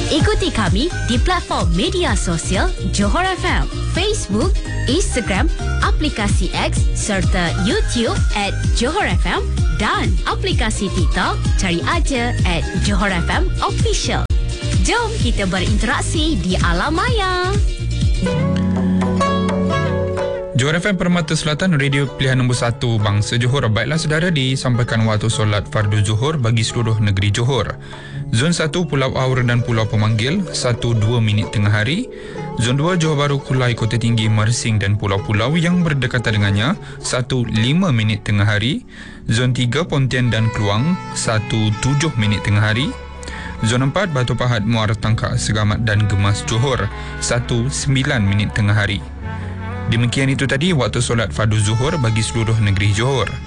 Ikuti kami di platform media sosial Johor FM, Facebook, Instagram, aplikasi X serta YouTube @Johor FM dan aplikasi TikTok cari aja @Johor FM Official. Jom kita berinteraksi di alam maya. Johor FM Permata Selatan, radio pilihan nombor 1 bangsa Johor. Baiklah saudara, disampaikan waktu solat fardu Johor bagi seluruh negeri Johor. Zon 1 Pulau Aur dan Pulau Pemanggil 1-2 minit tengah hari. Zon 2 Johor Bahru, Kulai, Kota Tinggi, Mersing dan pulau-pulau yang berdekatan dengannya 1-5 minit tengah hari. Zon 3 Pontian dan Kluang 1-7 minit tengah hari. Zon 4 Batu Pahat, Muara Tangkak, Segamat dan Gemas Johor 1-9 minit tengah hari. Demikian itu tadi waktu solat fardu Zuhur bagi seluruh negeri Johor.